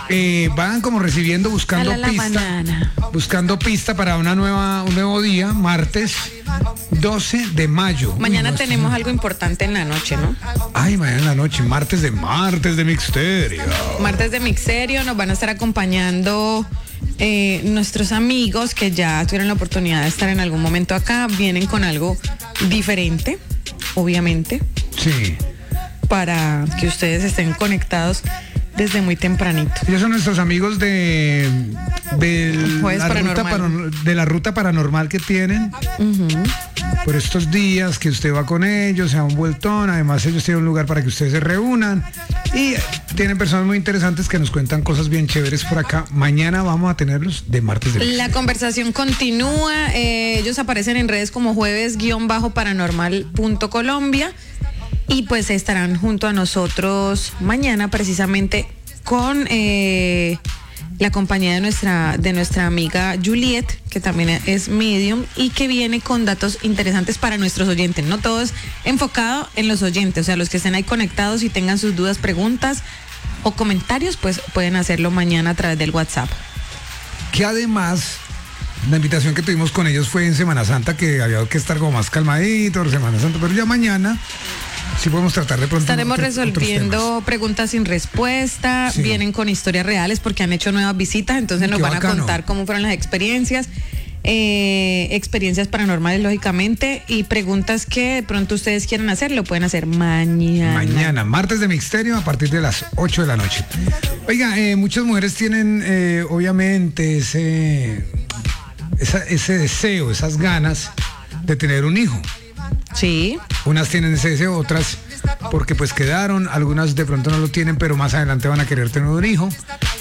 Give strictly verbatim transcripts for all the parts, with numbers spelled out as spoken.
eh, van como recibiendo, buscando A la, la pista, banana. buscando pista para una nueva, un nuevo día, martes doce de mayo. Mañana Uy, no, tenemos esto- algo importante en la noche, ¿no? Ay, mañana en la noche, martes de martes de Mixterio. Martes de Mixerio, nos van a estar acompañando eh, nuestros amigos que ya tuvieron la oportunidad de estar en algún momento acá. Vienen con algo diferente, obviamente, Sí. para que ustedes estén conectados desde muy tempranito. Ellos son nuestros amigos de, de, Jueves la, ruta Paranormal. paro- de la ruta paranormal que tienen. Por estos días que usted va con ellos, se da un vueltón. Además, ellos tienen un lugar para que ustedes se reúnan. Y tienen personas muy interesantes que nos cuentan cosas bien chéveres por acá. Mañana vamos a tenerlos de martes de La conversación continúa. eh, ellos aparecen en redes como jueves-paranormal.colombia y pues estarán junto a nosotros mañana precisamente con eh, la compañía de nuestra, de nuestra amiga Juliet, que también es medium y que viene con datos interesantes para nuestros oyentes. No todo es enfocado en los oyentes, o sea, los que estén ahí conectados y tengan sus dudas, preguntas o comentarios, pues pueden hacerlo mañana a través del WhatsApp. Que además, la invitación que tuvimos con ellos fue en Semana Santa, que había que estar como más calmadito, Semana Santa, pero ya mañana sí podemos tratar de pronto. Estaremos otro- otros resolviendo temas. preguntas sin respuesta, Sí. vienen con historias reales porque han hecho nuevas visitas, entonces Qué nos van bacano. a contar cómo fueron las experiencias, eh, experiencias paranormales lógicamente y preguntas que de pronto ustedes quieran hacer, lo pueden hacer mañana. Mañana, martes de Mixterio a partir de las ocho de la noche. Oiga, eh, muchas mujeres tienen eh, obviamente ese, esa- ese deseo, esas ganas de tener un hijo. Sí, Unas tienen ese deseo, otras porque pues quedaron, algunas de pronto no lo tienen, pero más adelante van a querer tener un hijo.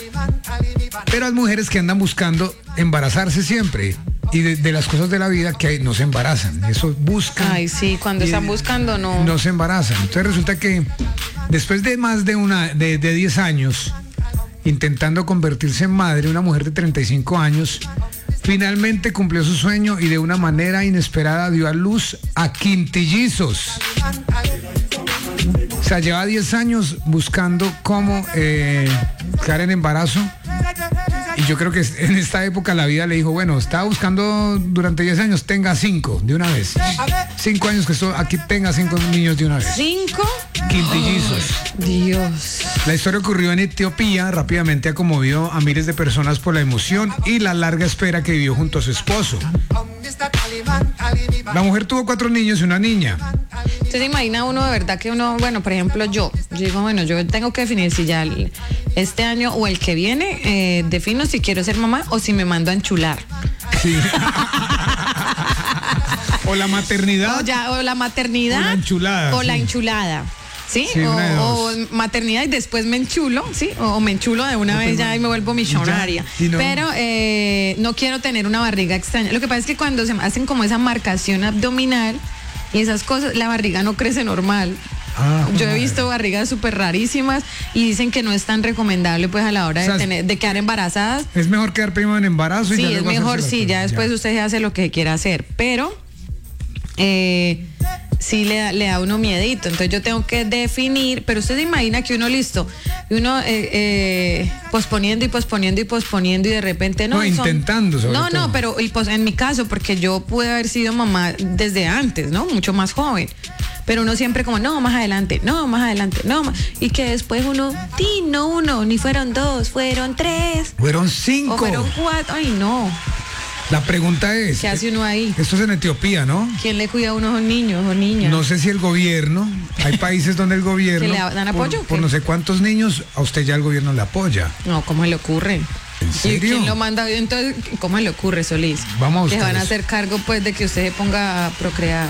Pero hay mujeres que andan buscando embarazarse siempre y de, de las cosas de la vida que hay, no se embarazan. Eso buscan. ay sí, cuando y están buscando no. No se embarazan. Entonces resulta que después de más de una de, de diez años intentando convertirse en madre, una mujer de treinta y cinco años finalmente cumplió su sueño y de una manera inesperada dio a luz a quintillizos. O sea, lleva diez años buscando cómo eh, quedar en embarazo. Y yo creo que en esta época la vida le dijo, bueno, estaba buscando durante diez años, tenga cinco de una vez. Cinco años que estoy aquí, tenga cinco niños de una vez. ¿Cinco? Quintillizos. Dios. La historia ocurrió en Etiopía, rápidamente ha conmovido a miles de personas por la emoción y la larga espera que vivió junto a su esposo. La mujer tuvo cuatro niños y una niña. Usted se imagina uno de verdad que uno, bueno, por ejemplo yo, yo digo, bueno, yo tengo que definir si ya el- este año o el que viene, eh, defino si quiero ser mamá o si me mando a enchular. Sí. O la maternidad. O, ya, o la maternidad. O la enchulada, O la sí. enchulada. ¿Sí? Sí, o, una de o dos. maternidad y después me enchulo, ¿sí? O, o me enchulo de una No, vez pues, ya y me vuelvo millonaria. y no. Pero eh, no quiero tener una barriga extraña. Lo que pasa es que cuando se hacen como esa marcación abdominal y esas cosas, la barriga no crece normal. Ah, Yo he madre. visto barrigas súper rarísimas y dicen que no es tan recomendable pues a la hora O sea, de, tener, de quedar embarazadas. Es mejor quedar primero en embarazo y Sí, ya es luego mejor, hacerse sí, la- ya después usted se hace lo que quiera hacer, pero eh, sí le da, le da a uno miedito, entonces yo tengo que definir, pero usted se imagina que uno listo, y uno eh, eh, posponiendo y posponiendo y posponiendo y de repente no. No, intentando, sobre No, todo. no, pero y, pues, en mi caso, porque yo pude haber sido mamá desde antes, ¿no? Mucho más joven. Pero uno siempre como, no, más adelante, no, más adelante, no, más. Y que después uno, ti, no uno, ni fueron dos, fueron tres. Fueron cinco. O fueron cuatro, ay no, La pregunta es, ¿qué hace uno ahí? esto es en Etiopía, ¿no? ¿Quién le cuida a unos niños o niñas? No sé si el gobierno, hay países donde el gobierno, ¿Que le dan apoyo o por, qué? por no sé cuántos niños, a usted ya el gobierno le apoya. No, ¿cómo se le ocurre? ¿En ¿Y serio? quién lo manda? Entonces, ¿cómo se le ocurre, Solís? Vamos a Les van a ustedes. hacer cargo, pues, de que usted se ponga a procrear.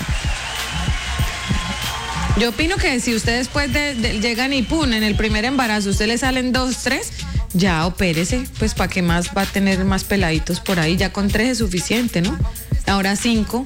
Yo opino que si usted después de, de- llegan y pum, en el primer embarazo, usted le salen dos, tres, ya opérese, pues para qué más va a tener más peladitos por ahí, ya con tres es suficiente, ¿no? Ahora cinco.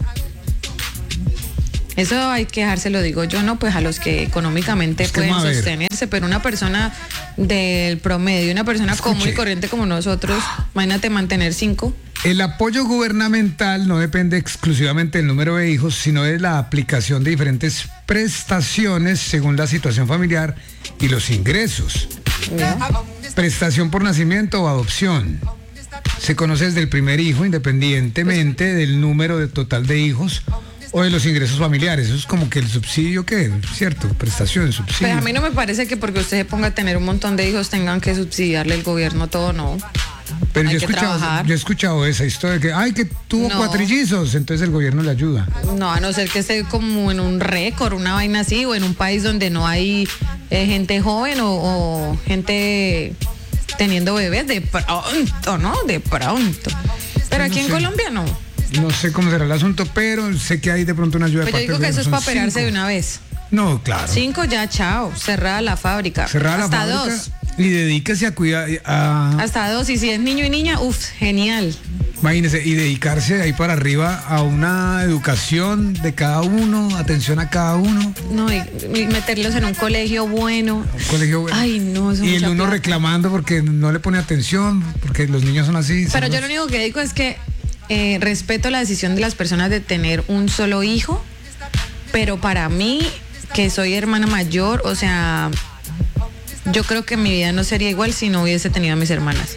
Eso hay que dejárselo, digo yo, no, pues a los que económicamente Es que, pueden a ver. sostenerse, pero una persona del promedio, una persona Escuche. común y corriente como nosotros, imagínate mantener cinco. El apoyo gubernamental no depende exclusivamente del número de hijos, sino de la aplicación de diferentes prestaciones según la situación familiar y los ingresos. ¿Ya? Prestación por nacimiento o adopción. Se conoce desde el primer hijo, independientemente del número de total de hijos o de los ingresos familiares. Eso es como que el subsidio, ¿qué? ¿Cierto? Prestación, subsidio. Pues a mí no me parece que porque usted se ponga a tener un montón de hijos tengan que subsidiarle el gobierno todo, no. Pero Hay yo he, que escuchado, trabajar. yo he escuchado esa historia de que, ay, que tuvo No. cuatrillizos, entonces el gobierno le ayuda. No, a no ser que esté como en un récord, una vaina así, o en un país donde no hay eh, gente joven o, o gente teniendo bebés de pronto, ¿no? De pronto. Pero Sí, aquí no en sé. Colombia no. No sé cómo será el asunto, pero sé que hay de pronto una ayuda. Pero yo de digo parte que del eso es gobierno. para Son pegarse de cinco. una vez. No, claro. Cinco ya, chao. Cerrada la fábrica. Cerrar la Hasta fábrica dos. y dedíquese a cuidar, a, Hasta dos. Y si es niño y niña, uff, genial. imagínese, y dedicarse de ahí para arriba a una educación de cada uno, atención a cada uno, No, y, y meterlos en un colegio bueno. un colegio bueno. Ay, no, eso es Y el mucha uno plata. reclamando porque no le pone atención, porque los niños son así. Pero yo son- lo único que digo es que eh, respeto la decisión de las personas de tener un solo hijo, pero para mí, que soy hermana mayor, o sea, yo creo que mi vida no sería igual si no hubiese tenido a mis hermanas.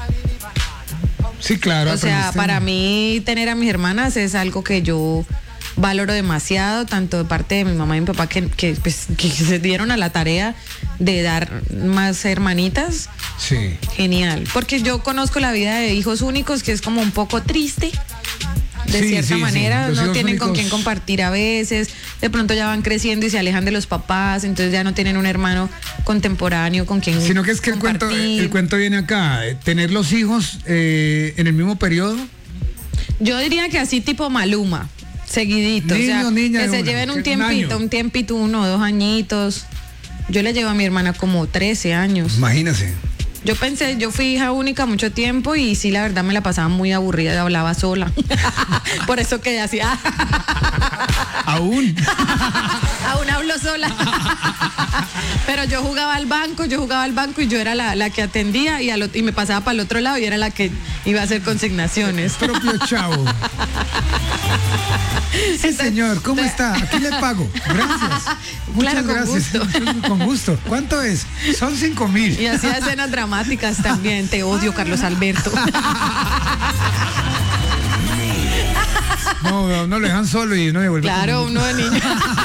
Sí, claro. O sea, aprendiste. para mí tener a mis hermanas es algo que yo valoro demasiado, tanto de parte de mi mamá y mi papá, que, que, pues, que se dieron a la tarea de dar más hermanitas. Sí. Genial, porque yo conozco la vida de hijos únicos, que es como un poco triste. De Sí, cierta sí, sí. manera, Los no hijos tienen con únicos- quién compartir a veces, de pronto ya van creciendo y se alejan de los papás, entonces ya no tienen un hermano contemporáneo con quien Sino que es que el cuento, compartir. el cuento viene acá, eh, tener los hijos eh, en el mismo periodo. Yo diría que así tipo Maluma, seguidito, Niño, o sea, niña que de se una, lleven que un un tiempito, año. un tiempito, uno o dos añitos. Yo le llevo a mi hermana como trece años. Imagínese. Yo pensé, yo fui hija única mucho tiempo y sí, la verdad me la pasaba muy aburrida, hablaba sola. Por eso que hacía, Aún. aún hablo sola. Pero yo jugaba al banco, yo jugaba al banco y yo era la, la que atendía y, al ot- y me pasaba para el otro lado y era la que iba a hacer consignaciones. Propio chavo. Sí, señor, ¿cómo está? Aquí le pago. Gracias. Muchas Claro, con gracias. gusto. Con gusto. ¿Cuánto es? Son cinco mil. Y hacía escenas dramáticas también. Te odio, Carlos Alberto. No, no, no lo dejan solo y uno devuelve. Claro, como- uno de niño.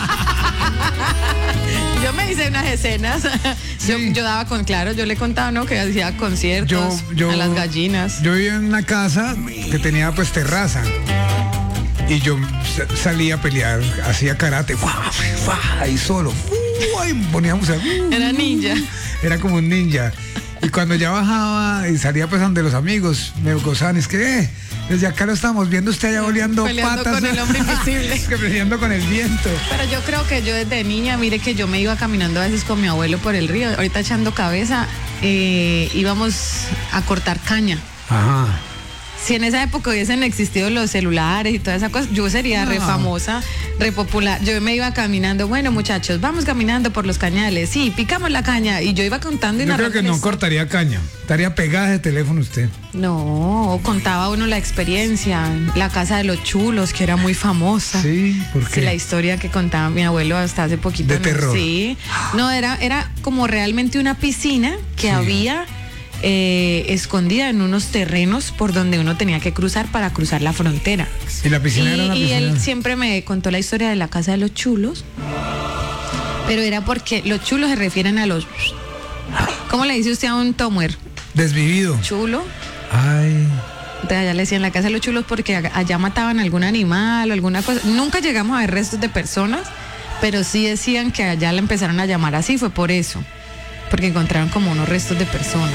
Yo me hice unas escenas. Yo, Sí. yo daba con, claro, yo le contaba, ¿no? Que hacía conciertos Yo, yo, a las gallinas. Yo vivía en una casa que tenía pues terraza. Y yo sa- salía a pelear, hacía karate, ¡fua, fua! Ahí solo, ¡fua! Y ponía música, ¡uh! Era ninja. Era como un ninja. Y cuando ya bajaba y salía pues donde los amigos me gozaban, es que eh, desde acá lo estamos viendo usted allá oleando Peleando patas. con el hombre invisible. Es que peleando con el viento. Pero yo creo que yo desde niña, mire que yo me iba caminando a veces con mi abuelo por el río, ahorita echando cabeza, eh, íbamos a cortar caña. Ajá. Si en esa época hubiesen existido los celulares y toda esa cosa, yo sería re No. famosa, re popular. Yo me iba caminando, bueno muchachos, vamos caminando por los cañales, sí, picamos la caña. Y yo iba contando y Yo creo narrando que la no historia. cortaría caña. Estaría pegada de teléfono usted. No, contaba uno la experiencia, la casa de los chulos, que era muy famosa. Sí, ¿por Sí, qué? la historia que contaba mi abuelo hasta hace poquito. De ¿no? terror. Sí. No, era, era como realmente una piscina que Sí. había eh, escondida en unos terrenos por donde uno tenía que cruzar para cruzar la frontera. Y la piscina y, era una y piscina. él siempre me contó la historia de la casa de los chulos, pero era porque los chulos se refieren a los... ¿Cómo le dice usted a un tomuer? Desvivido. Chulo. Ay. Entonces allá le decían la casa de los chulos porque a- allá mataban algún animal o alguna cosa. Nunca llegamos a ver restos de personas, pero sí decían que allá le empezaron a llamar así, fue por eso, porque encontraron como unos restos de personas.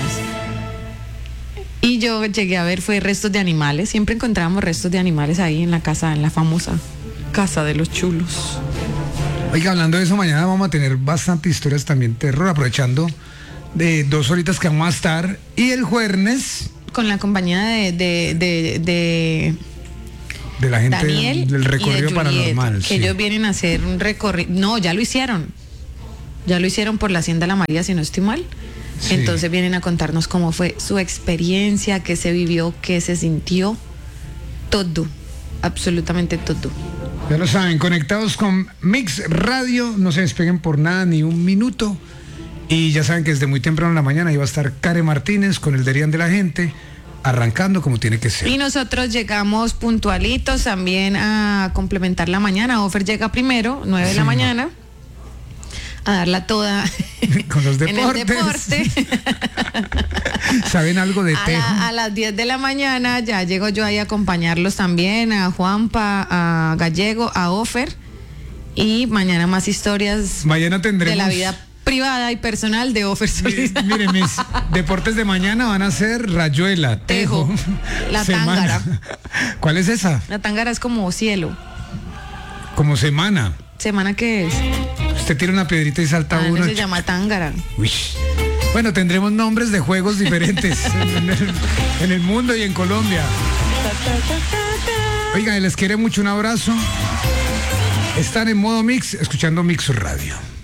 Y yo llegué a ver, fue restos de animales, siempre encontrábamos restos de animales ahí en la casa, en la famosa casa de los chulos. Oiga, hablando de eso, mañana vamos a tener bastantes historias también de terror, aprovechando de dos horitas que vamos a estar. Y el jueves, Con la compañía de, de, de, de de la gente Daniel del y de recorrido Juliet, paranormal. que sí. ellos vienen a hacer un recorrido. No, ya lo hicieron. Ya lo hicieron por la Hacienda La María, si no estoy mal. Sí. Entonces vienen a contarnos cómo fue su experiencia, qué se vivió, qué se sintió. Todo, absolutamente todo. Ya lo saben, conectados con Mix Radio, no se despeguen por nada, ni un minuto. Y ya saben que desde muy temprano en la mañana iba a estar Karen Martínez con el Derian de la Gente, arrancando como tiene que ser. Y nosotros llegamos puntualitos también a complementar la mañana. Ofer llega primero, nueve de la mañana, a darla toda con los en el deportes. deporte. ¿Saben algo de a, tejo? la, a las diez de la mañana ya llego yo ahí a acompañarlos también, a Juanpa, a Gallego, a Ofer. Y mañana más historias Mañana tendremos de la vida privada y personal de Ofer Solís. Mi- Miren, mis deportes de mañana van a ser rayuela, tejo, Tejo, la semana. tángara. ¿Cuál es esa? La tángara es como cielo. Como semana. ¿Semana qué es? Usted tira una piedrita y salta Ah, no uno. se llama tángara. Uy. Bueno, tendremos nombres de juegos diferentes en, el, en el mundo y en Colombia. Oigan, les quiere mucho, un abrazo. Están en modo mix, escuchando Mix Radio.